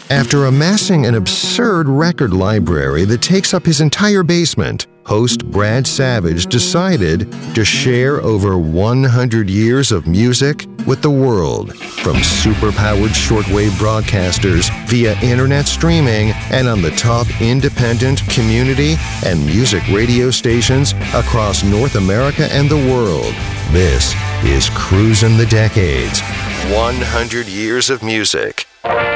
After amassing an absurd record library that takes up his entire basement, host Brad Savage decided to share over 100 years of music with the world, from super-powered shortwave broadcasters via internet streaming and on the top independent, community, and music radio stations across North America and the world. This is Cruisin' the Decades. 100 years of music.